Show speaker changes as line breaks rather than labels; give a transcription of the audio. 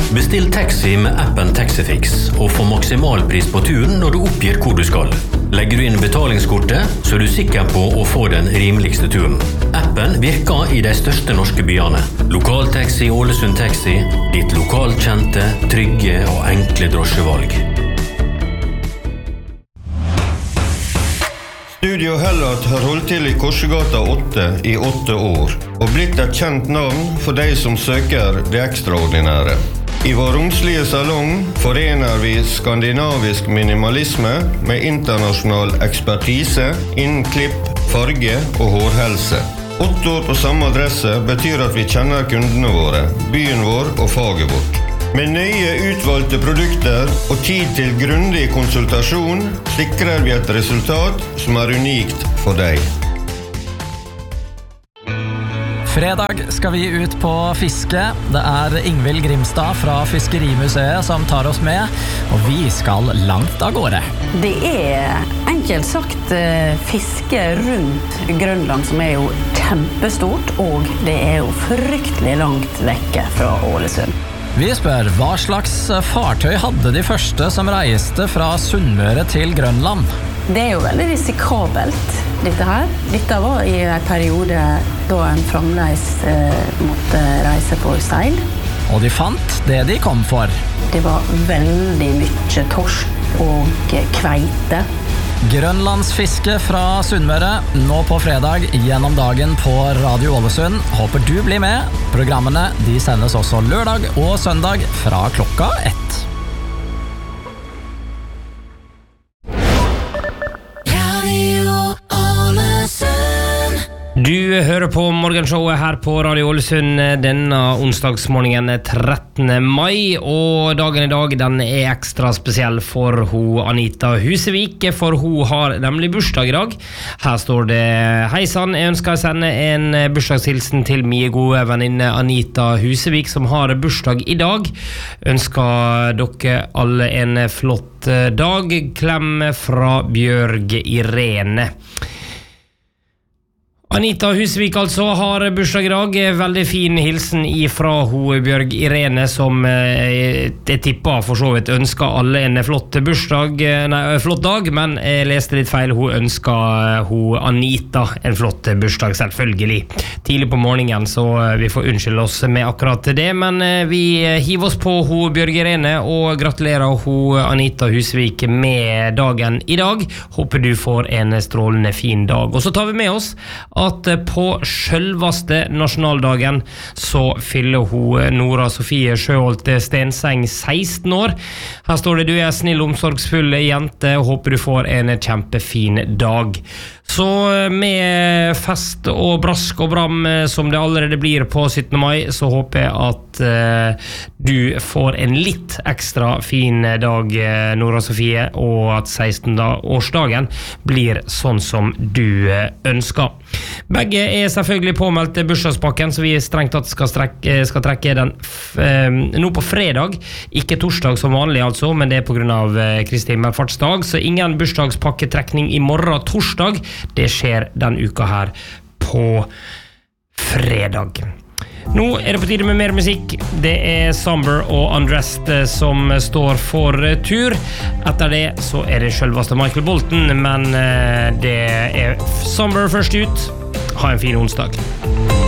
Bestill taxi med appen Taxifix og få maksimalpris på turen når du oppgir hvor du skal. Legger du inn betalingskortet, så er du sikker på å få den rimeligste turen. Appen virker i de største norske byene. Lokaltaxi Ålesund Taxi, ditt lokalkjente, trygge og enkle drosjevalg.
Studio Hellat har holdt til i Korsegata 8 i 8 år, og blitt et kjent navn for de som søker det ekstraordinære. I vår romslige salong forener vi skandinavisk minimalisme med internasjonal ekspertise innen klipp, farge og hårhelse. 8 år på samme adresse betyr at vi kjenner kundene våre, byen vår og faget vårt. Med nøye utvalgte produkter og tid til grundig konsultasjon sikrer vi et resultat som er unikt for deg.
Fredag skal vi ut på fiske. Det er Ingvild Grimstad fra Fiskerimuseet som tar oss med, og vi skal langt av gårde.
Det er enkelt sagt fiske rundt Grønland som er jo kjempestort, og det er jo fryktelig langt vekke fra Ålesund.
Vi spør, hva slags fartøy hadde de første som reiste fra Sunnmøre til Grønland?
Det er jo veldig risikabelt, dette her. Dette var i en periode da en fremdeles måtte reise på seil.
Og de fant det de kom for.
Det var veldig mye torsk og kveite.
Grønlandsfiske fra Sunnmøre, nå på fredag gjennom dagen på Radio Ålesund. Håper du blir med. Programmene de sendes også lørdag og søndag fra klokka 1.
Du hører på morgenshowet her på Radio Ålesund denne onsdagsmorgenen 13. mai, og dagen i dag den er ekstra spesiell for hun Anita Husevik, for hun har nemlig bursdag i dag. Her står det: Hei sann, jeg ønsker å sende en bursdagshilsen til min gode venninne Anita Husevik som har bursdag i dag. Ønsker dere alle en flott dag. Klem fra Bjørg Irene. Anita Husevik altså har bursdag i dag. Veldig fin hilsen ifra Bjørg Irene, som jeg tipper for så vidt ønsker alle en flott flott dag, men jeg leste litt feil. Hun ønsker Anita en flott bursdag, selvfølgelig. Tidlig på morgenen, så vi får unnskylde oss med akkurat det, men vi hiver oss på Bjørg Irene og gratulerer Anita Husevik med dagen i dag. Håper du får en strålende fin dag. Og så tar vi med oss at på selveste nasjonaldagen så fyller Nora Sofie Sjøholt Stenseng 16 år. Her står det: du er snill, omsorgsfull jente, og håper du får en kjempefin dag. Så med fest og brask og bram som det allerede blir på 17. mai, så håper jeg at du får en litt ekstra fin dag, Nora Sofie, og at 16-årsdagen blir sånn som du ønsker. Begge er selvfølgelig påmeldt bursdagspakken, så vi strengt tatt skal trekke den nå på fredag, ikke torsdag som vanlig altså, men det er på grunn av Kristi himmelfartsdag, så ingen bursdagspakketrekning i morgen torsdag. Det skjer den uka her på fredag. Nå er det på tide med mer musikk. Det er Somber og Undressed som står for tur. Etter det så er det selveste Michael Bolton, men det er Somber først ut. Ha en fin onsdag.